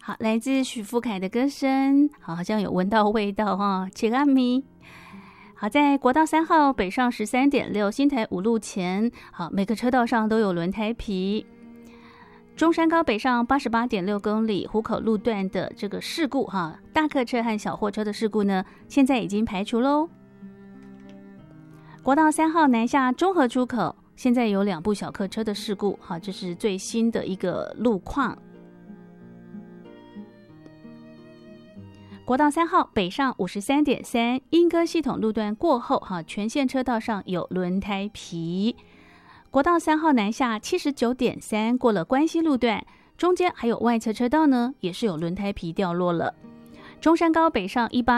好，来自许富凯的歌声，好像有闻到味道哈，切阿咪。好，在国道3号北上13.6新台5路前，好，每个车道上都有轮胎皮。中山高北上88.6公里湖口路段的这个事故哈，大客车和小货车的事故呢，现在已经排除喽。国道3号南下中和出口，现在有2部小客车的事故，好，这是最新的一个路况。国道3号北上53.3莺歌系统路段过后，全线车道上有轮胎皮。国道3号南下79.3过了关西路段，中间还有外侧车道呢，也是有轮胎皮掉落了。中山高北上